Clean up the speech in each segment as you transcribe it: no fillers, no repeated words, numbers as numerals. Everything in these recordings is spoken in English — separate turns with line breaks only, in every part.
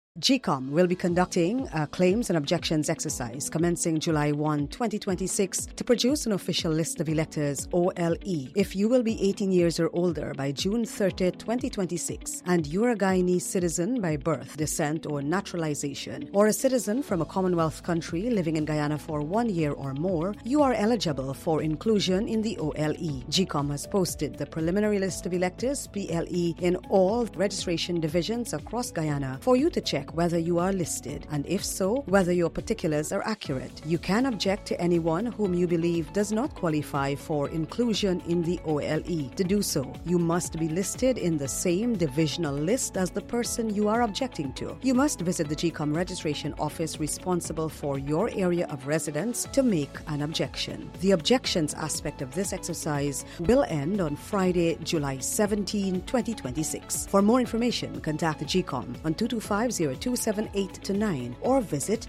GCOM will be conducting a claims and objections exercise commencing July 1, 2026 to produce an official list of electors, OLE. If you will be 18 years or older by June 30, 2026, and you're a Guyanese citizen by birth, descent, or naturalization, or a citizen from a Commonwealth country living in Guyana for 1 year or more, you are eligible for inclusion in the OLE. GCOM has posted the preliminary list of electors, PLE, in all registration divisions across Guyana for you to check whether you are listed, and if so, whether your particulars are accurate. You can object to anyone whom you believe does not qualify for inclusion in the OLE. To do so, you must be listed in the same divisional list as the person you are objecting to. You must visit the GCOM registration office responsible for your area of residence to make an objection. The objections aspect of this exercise will end on Friday, July 17, 2026. For more information, contact the GCOM on 225-0278-9 or visit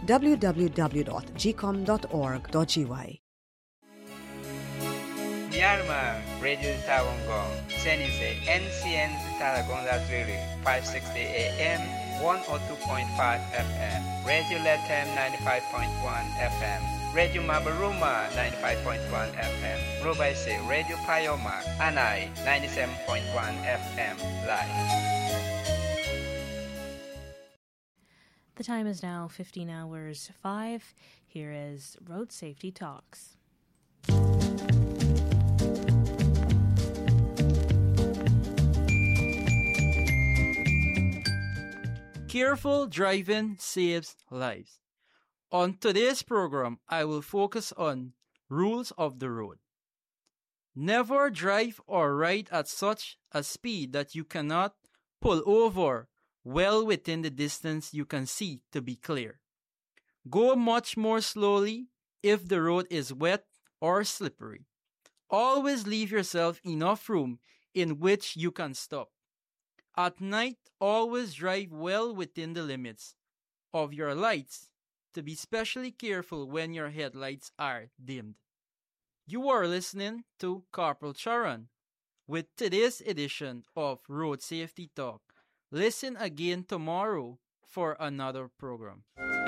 www.gcom.org.gy.
Myanmar Radio Tawangong, Senise NCN Taragonga Zuri, 560 AM, 102.5 FM, Radio Latam 95.1 FM, Radio Mabaruma 95.1 FM, Rubaise Radio Payoma, Anai 97.1 FM, live.
The time is now 15 hours 5. Here is Road Safety Talks.
Careful driving saves lives. On today's program, I will focus on rules of the road. Never drive or ride at such a speed that you cannot pull over well within the distance you can see to be clear. Go much more slowly if the road is wet or slippery. Always leave yourself enough room in which you can stop. At night, always drive well within the limits of your lights, to be especially careful when your headlights are dimmed. You are listening to Corporal Charan with today's edition of Road Safety Talk. Listen again tomorrow for another program.